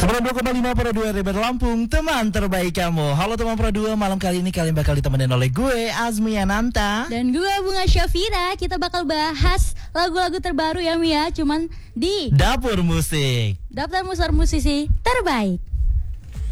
102,5 Pro 2 Rebar Lampung, teman terbaik kamu. Halo teman Pro 2, malam kali ini kalian bakal ditemenin oleh gue, Azmi Ananta. Dan gue, Bunga Syafira. Kita bakal bahas lagu-lagu terbaru ya Mia, cuman di Dapur Musik. Daftar Musisi Terbaik.